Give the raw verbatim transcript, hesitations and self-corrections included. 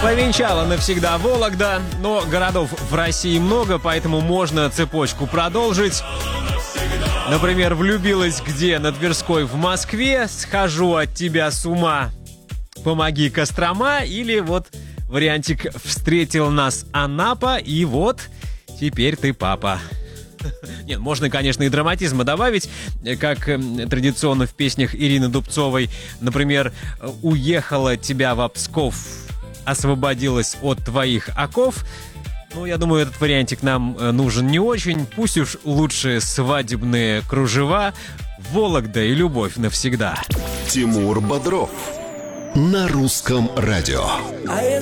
Повенчала навсегда Вологда, но городов в России много, поэтому можно цепочку продолжить. Например, влюбилась где? На Тверской в Москве, схожу от тебя с ума, помоги, Кострома, или вот вариантик встретил нас Анапа, и вот теперь ты папа. Нет, можно, конечно, и драматизма добавить, как традиционно в песнях Ирины Дубцовой. Например, «Уехала тебя в Псков, освободилась от твоих оков». Ну, я думаю, этот вариантик нам нужен не очень. Пусть уж лучше свадебные кружева, Вологда и любовь навсегда. Тимур Бодров на Русском радио.